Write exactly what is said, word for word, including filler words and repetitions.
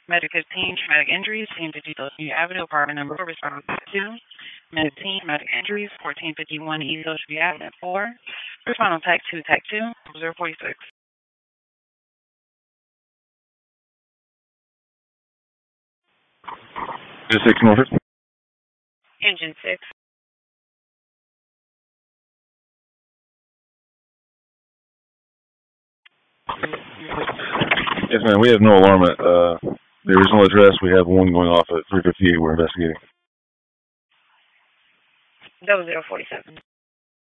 Medic fifteen, traumatic injuries, team fifty Avenue, apartment number four, responding to two. Medic fifteen, traumatic injuries, fourteen fifty-one East Ocean Avenue, four. Respond on Tech two, Tech two, zero forty-six. Engine six, Norfolk. Engine six. Yes, ma'am. We have no alarm at uh, the original address. We have one going off at three fifty-eight. We're investigating. That was zero forty-seven.